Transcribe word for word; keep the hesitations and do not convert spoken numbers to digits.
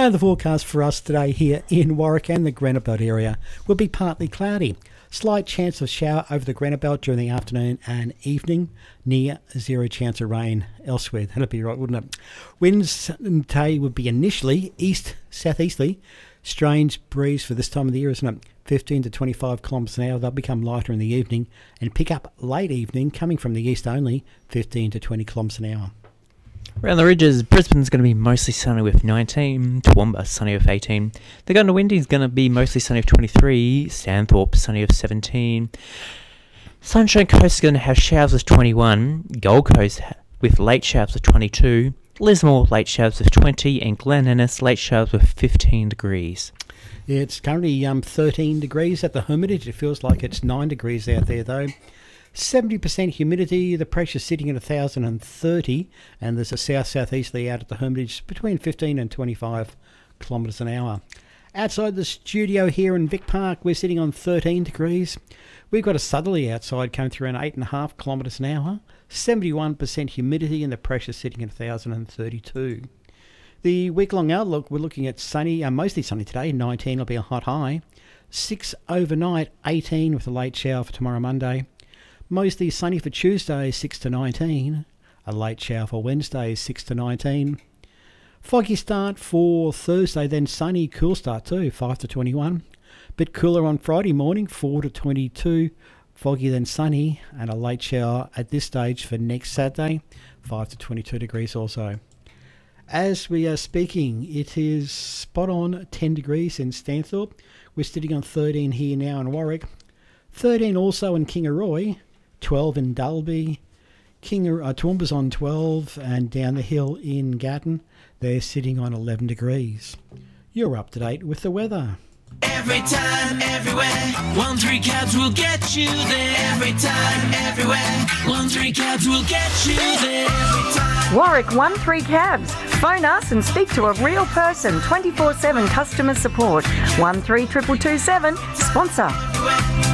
And the forecast for us today here in Warwick and the Granite Belt area will be partly cloudy. Slight chance of shower over the Granite Belt during the afternoon and evening. Near zero chance of rain elsewhere. That'd be right, wouldn't it? Winds today would be initially east southeasterly. Strange breeze for this time of the year, isn't it? fifteen to twenty-five kilometres an hour. They'll become lighter in the evening and pick up late evening, coming from the east only, fifteen to twenty kilometres an hour. Around the ridges, Brisbane's going to be mostly sunny with nineteen, Toowoomba sunny with eighteen, the Goondiwindi's going to be mostly sunny with twenty-three, Stanthorpe sunny with seventeen, Sunshine Coast is going to have showers with twenty-one, Gold Coast with late showers with twenty-two, Lismore late showers with twenty, and Glen Innes late showers with fifteen degrees. Yeah, it's currently um, thirteen degrees at the Hermitage. It feels like it's nine degrees out there though. seventy percent humidity, the pressure sitting at one thousand thirty, and there's a south-southeasterly out at the Hermitage between fifteen and twenty-five kilometres an hour. Outside the studio here in Vic Park, we're sitting on thirteen degrees. We've got a southerly outside coming through around eight point five kilometres an hour, seventy-one percent humidity, and the pressure sitting at one thousand thirty-two. The week-long outlook, we're looking at sunny, uh, mostly sunny today, nineteen will be a hot high, six overnight, eighteen with a late shower for tomorrow Monday. Mostly sunny for Tuesday, six to nineteen. A late shower for Wednesday, six to nineteen. Foggy start for Thursday, then sunny, cool start too, five to twenty-one. Bit cooler on Friday morning, four to twenty-two. Foggy then sunny, and a late shower at this stage for next Saturday, five to twenty-two degrees also. As we are speaking, it is spot on ten degrees in Stanthorpe. We're sitting on thirteen here now in Warwick. thirteen also in Kingaroy. twelve in Dalby, King uh, Toowoomba's on twelve, and down the hill in Gatton, they're sitting on eleven degrees. You're up to date with the weather. Every time, everywhere, one three cabs will get you there. Every time, everywhere, one three cabs will get you there. Every time. Warwick one three cabs. Phone us and speak to a real person. twenty-four seven customer support. one three two two two seven. Sponsor. Everywhere.